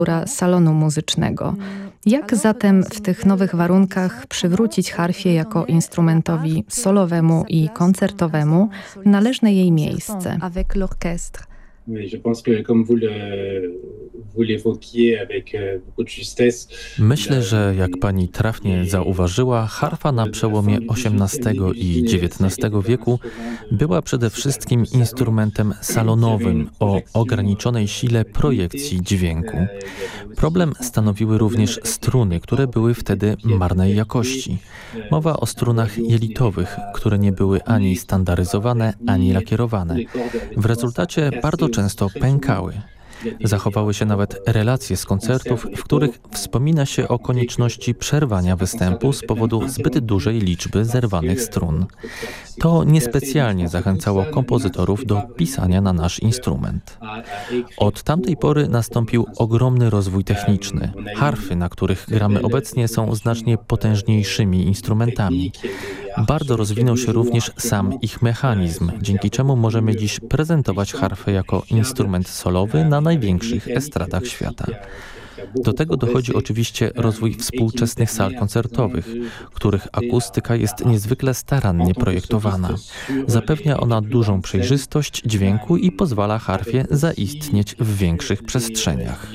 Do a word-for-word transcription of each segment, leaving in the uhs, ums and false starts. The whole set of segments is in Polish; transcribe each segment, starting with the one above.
salonu muzycznego. Jak zatem w tych nowych warunkach przywrócić harfie jako instrumentowi solowemu i koncertowemu należne jej miejsce? Oui, je pense que comme vous le, vous l'évoquiez avec beaucoup de justesse. Myślę, że jak pani trafnie zauważyła, harfa na przełomie osiemnastego i dziewiętnastego wieku była przede wszystkim instrumentem salonowym o ograniczonej sile projekcji dźwięku. Problem stanowiły również struny, które były wtedy marnej jakości. Mowa o strunach jelitowych, które nie były ani standaryzowane, ani lakierowane. W rezultacie bardzo często pękały. Zachowały się nawet relacje z koncertów, w których wspomina się o konieczności przerwania występu z powodu zbyt dużej liczby zerwanych strun. To niespecjalnie zachęcało kompozytorów do pisania na nasz instrument. Od tamtej pory nastąpił ogromny rozwój techniczny. Harfy, na których gramy obecnie, są znacznie potężniejszymi instrumentami. Bardzo rozwinął się również sam ich mechanizm, dzięki czemu możemy dziś prezentować harfę jako instrument solowy na największych estradach świata. Do tego dochodzi oczywiście rozwój współczesnych sal koncertowych, których akustyka jest niezwykle starannie projektowana. Zapewnia ona dużą przejrzystość dźwięku i pozwala harfie zaistnieć w większych przestrzeniach.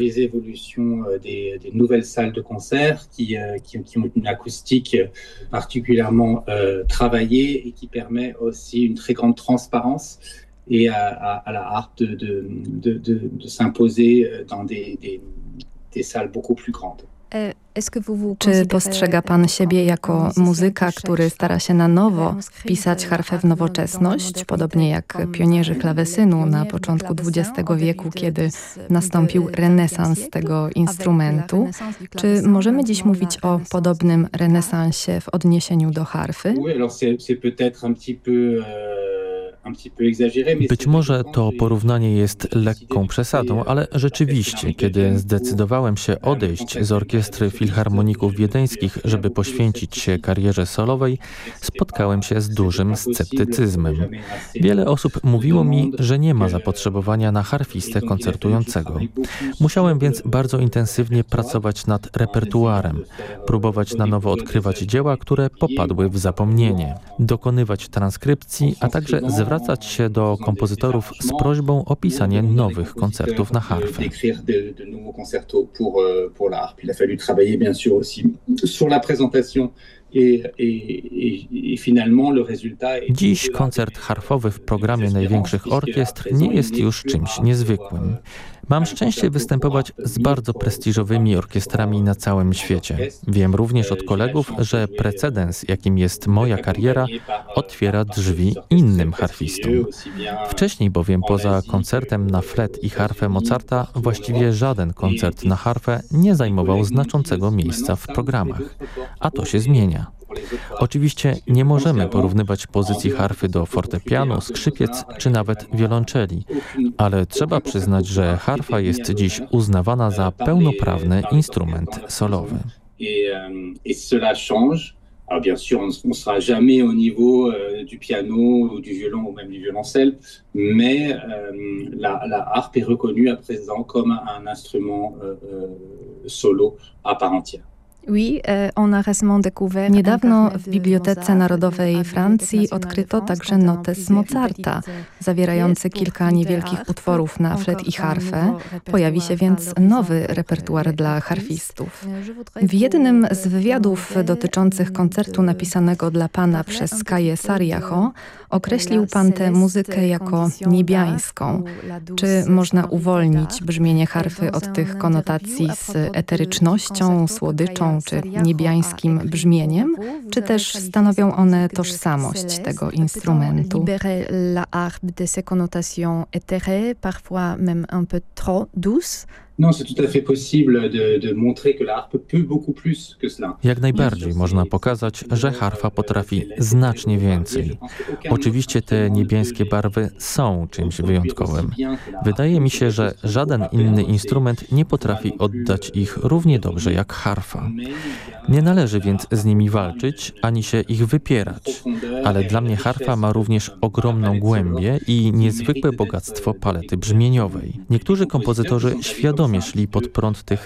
Et à, à, à la harpe de, de, de, de, de s'imposer dans des, des, des salles beaucoup plus grandes. Czy postrzega pan siebie jako muzyka, który stara się na nowo wpisać harfę w nowoczesność, podobnie jak pionierzy klawesynu na początku dwudziestego wieku, kiedy nastąpił renesans tego instrumentu? Czy możemy dziś mówić o podobnym renesansie w odniesieniu do harfy? Być może to porównanie jest lekką przesadą, ale rzeczywiście, kiedy zdecydowałem się odejść z orkiestry filharmoników wiedeńskich, żeby poświęcić się karierze solowej, spotkałem się z dużym sceptycyzmem. Wiele osób mówiło mi, że nie ma zapotrzebowania na harfistę koncertującego. Musiałem więc bardzo intensywnie pracować nad repertuarem, próbować na nowo odkrywać dzieła, które popadły w zapomnienie, dokonywać transkrypcji, a także zwracać zwracać się do kompozytorów z prośbą o pisanie nowych koncertów na harfę. Dziś koncert harfowy w programie największych orkiestr nie jest już czymś niezwykłym. Mam szczęście występować z bardzo prestiżowymi orkiestrami na całym świecie. Wiem również od kolegów, że precedens, jakim jest moja kariera, otwiera drzwi innym harfistom. Wcześniej bowiem poza koncertem na flet i harfę Mozarta właściwie żaden koncert na harfę nie zajmował znaczącego miejsca w programach. A to się zmienia. Oczywiście nie możemy porównywać pozycji harfy do fortepianu, skrzypiec czy nawet wiolonczeli, ale trzeba przyznać, że harfa jest dziś uznawana za pełnoprawny instrument solowy. Alors bien sûr, on ne sera jamais au niveau euh, du piano ou du violon ou même du violoncelle, mais euh, la, la harpe est reconnue à présent comme un instrument euh, euh, solo à part entière. Niedawno w Bibliotece Narodowej Francji odkryto także notes Mozarta, zawierający kilka niewielkich utworów na flet i harfę. Pojawi się więc nowy repertuar dla harfistów. W jednym z wywiadów dotyczących koncertu napisanego dla pana przez Kaję Sariacho określił pan tę muzykę jako niebiańską. Czy można uwolnić brzmienie harfy od tych konotacji z eterycznością, słodyczą czy niebiańskim brzmieniem, czy też stanowią one tożsamość tego instrumentu? Non, c'est tout à fait possible de, de montrer que la harpe peut beaucoup plus que cela. Jak najbardziej można pokazać, że harfa potrafi znacznie więcej. Oczywiście te niebiańskie barwy są czymś wyjątkowym. Wydaje mi się, że żaden inny instrument nie potrafi oddać ich równie dobrze jak harfa. Nie należy więc z nimi walczyć, ani się ich wypierać. ale dla mnie harfa ma również ogromną głębię i niezwykłe bogactwo palety brzmieniowej. Niektórzy kompozytorzy świadomie szli pod prąd tych